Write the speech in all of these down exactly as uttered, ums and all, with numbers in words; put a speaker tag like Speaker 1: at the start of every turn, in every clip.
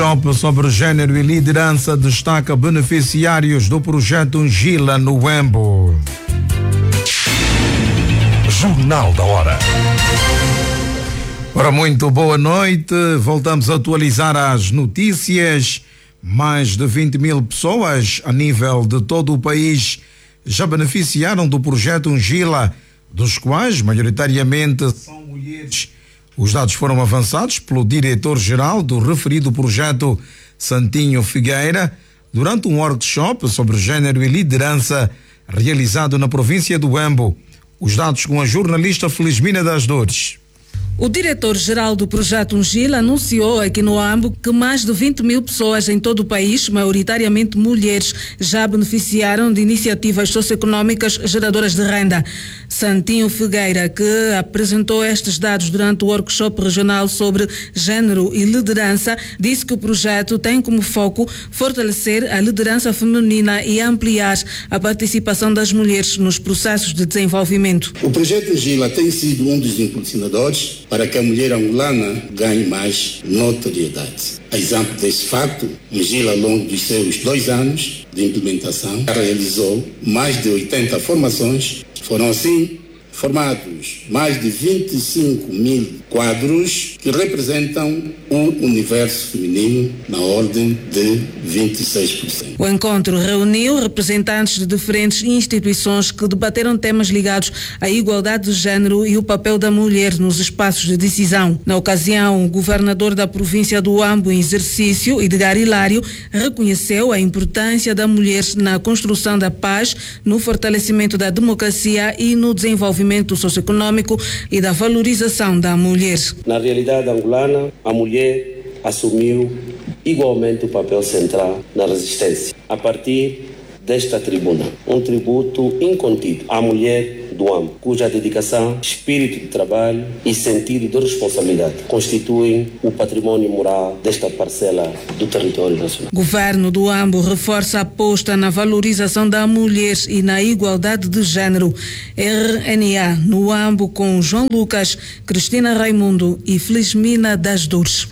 Speaker 1: Sobre gênero e liderança destaca beneficiários do projeto Ungila no Embu.
Speaker 2: Jornal da Hora.
Speaker 1: Ora, muito boa noite. Voltamos a atualizar as notícias. Mais de vinte mil pessoas a nível de todo o país já beneficiaram do projeto Ungila, dos quais maioritariamente são mulheres. Os dados foram avançados pelo diretor-geral do referido projeto, Santinho Figueira, durante um workshop sobre gênero e liderança realizado na província do Embu. Os dados com a jornalista Felizmina das Dores.
Speaker 3: O diretor-geral do projeto Ungila anunciou aqui no Embu que mais de vinte mil pessoas em todo o país, maioritariamente mulheres, já beneficiaram de iniciativas socioeconómicas geradoras de renda. Santinho Figueira, que apresentou estes dados durante o workshop regional sobre gênero e liderança, disse que o projeto tem como foco fortalecer a liderança feminina e ampliar a participação das mulheres nos processos de desenvolvimento.
Speaker 4: O projeto Ungila tem sido um dos impulsionadores para que a mulher angolana ganhe mais notoriedade. A exemplo desse facto, Ungila, ao longo dos seus dois anos de implementação, realizou mais de oitenta formações. Foram assim formados mais de vinte e cinco mil quadros que representam o universo feminino na ordem de vinte e seis por cento.
Speaker 3: O encontro reuniu representantes de diferentes instituições que debateram temas ligados à igualdade de género e o papel da mulher nos espaços de decisão. Na ocasião, o governador da província do Embu em exercício, Edgar Hilário, reconheceu a importância da mulher na construção da paz, no fortalecimento da democracia e no desenvolvimento socioeconômico e da valorização da mulher.
Speaker 5: Na realidade angolana, a mulher assumiu igualmente o papel central na resistência. A partir desta tribuna, um tributo incontido à mulher do Embu, cuja dedicação, espírito de trabalho e sentido de responsabilidade constituem o patrimônio moral desta parcela do território nacional.
Speaker 3: O governo do Embu reforça a aposta na valorização da mulher e na igualdade de género. R N A no Embu com João Lucas, Cristina Raimundo e Felizmina das Dores.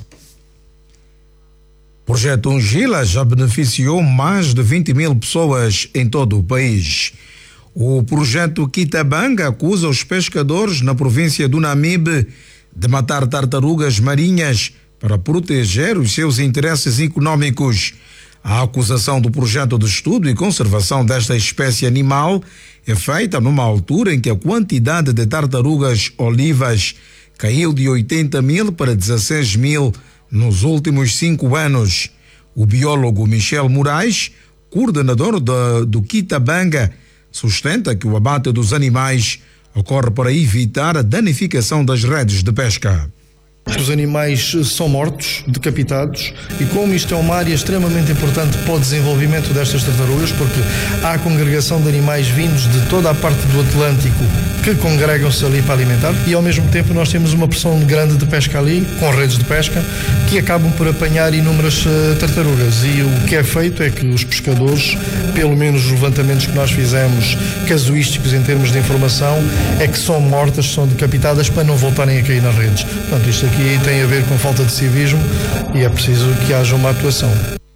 Speaker 1: O projeto Ungila já beneficiou mais de vinte mil pessoas em todo o país. O projeto Quitabanga acusa os pescadores na província do Namibe de matar tartarugas marinhas para proteger os seus interesses econômicos. A acusação do projeto de estudo e conservação desta espécie animal é feita numa altura em que a quantidade de tartarugas olivas caiu de oitenta mil para dezesseis mil nos últimos cinco anos. O biólogo Michel Moraes, coordenador do, do Quitabanga, sustenta que o abate dos animais ocorre para evitar a danificação das redes de pesca.
Speaker 6: Os animais são mortos, decapitados, e como isto é uma área extremamente importante para o desenvolvimento destas tartarugas, porque há a congregação de animais vindos de toda a parte do Atlântico que congregam-se ali para alimentar, e ao mesmo tempo nós temos uma pressão grande de pesca ali, com redes de pesca, que acabam por apanhar inúmeras uh, tartarugas. E o que é feito é que os pescadores, pelo menos os levantamentos que nós fizemos, casuísticos em termos de informação, é que são mortas, são decapitadas para não voltarem a cair nas redes. Portanto, isto aqui tem a ver com falta de civismo e é preciso que haja uma atuação.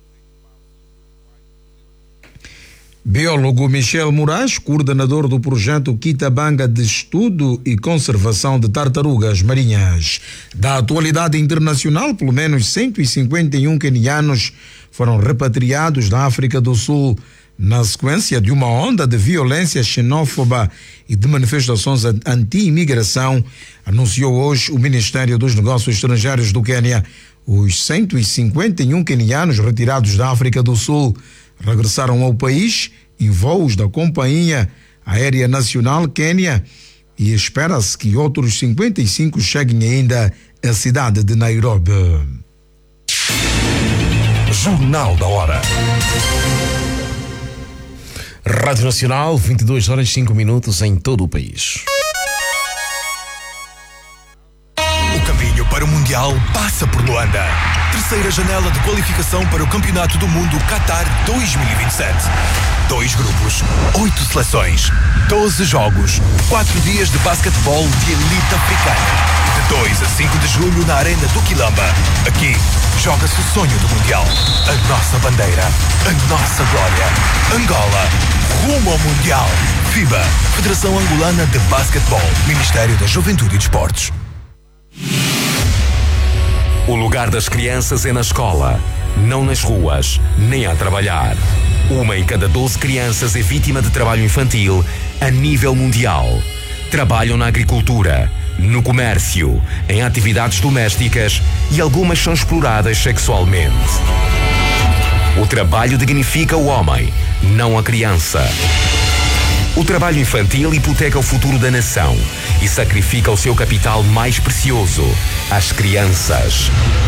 Speaker 1: Biólogo Michel Moraes, coordenador do projeto Quitabanga de Estudo e Conservação de Tartarugas Marinhas. Da atualidade internacional, pelo menos cento e cinquenta e um quenianos foram repatriados da África do Sul na sequência de uma onda de violência xenófoba e de manifestações anti-imigração, anunciou hoje o Ministério dos Negócios Estrangeiros do Quênia. Os cento e cinquenta e um quenianos retirados da África do Sul regressaram ao país em voos da Companhia Aérea Nacional Quênia e espera-se que outros cinquenta e cinco cheguem ainda à cidade de Nairobi.
Speaker 2: Jornal da Hora. Rádio Nacional, vinte e duas horas e cinco minutos em todo o país.
Speaker 7: O caminho para o Mundial passa por Luanda. Terceira janela de qualificação para o Campeonato do Mundo Qatar dois mil e vinte e sete. Dois grupos, oito seleções, doze jogos, quatro dias de basquetebol de elite africana. De dois a cinco de julho na Arena do Quilamba. Aqui joga-se o sonho do Mundial. A nossa bandeira, a nossa glória. Angola, rumo ao Mundial. FIBA, Federação Angolana de Basquetebol, Ministério da Juventude e Desportos.
Speaker 8: O lugar das crianças é na escola, não nas ruas, nem a trabalhar. Uma em cada doze crianças é vítima de trabalho infantil a nível mundial. Trabalham na agricultura, no comércio, em atividades domésticas e algumas são exploradas sexualmente. O trabalho dignifica o homem, não a criança. O trabalho infantil hipoteca o futuro da nação e sacrifica o seu capital mais precioso, as crianças.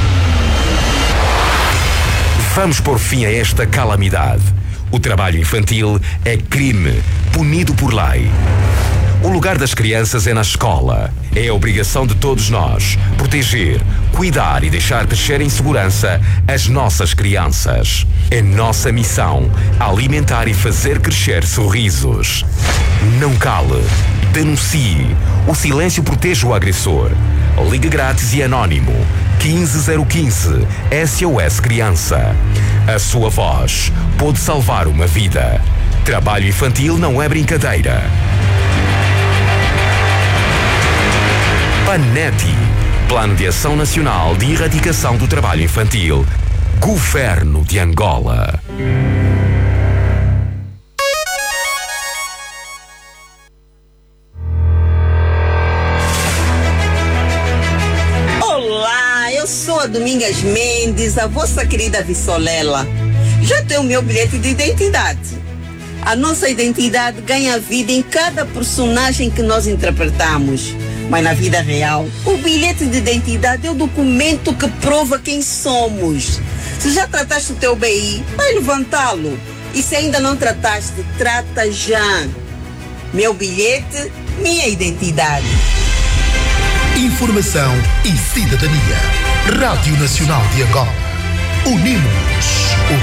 Speaker 8: Vamos pôr fim a esta calamidade. O trabalho infantil é crime, punido por lei. O lugar das crianças é na escola. É a obrigação de todos nós proteger, cuidar e deixar crescer em segurança as nossas crianças. É nossa missão alimentar e fazer crescer sorrisos. Não cale, denuncie. O silêncio protege o agressor. Ligue grátis e anónimo quinze zero quinze S O S Criança. A sua voz pode salvar uma vida. Trabalho infantil não é brincadeira. PANETI, Plano de Ação Nacional de Erradicação do Trabalho Infantil, Governo de Angola.
Speaker 9: Olá, eu sou a Domingas Mendes, a vossa querida Vissolela. Já tenho o meu bilhete de identidade. A nossa identidade ganha vida em cada personagem que nós interpretamos. Mas na vida real, o bilhete de identidade é o documento que prova quem somos. Se já trataste o teu B I, vai levantá-lo. E se ainda não trataste, trata já. Meu bilhete, minha identidade.
Speaker 10: Informação e cidadania. Rádio Nacional de Angola. Unimos.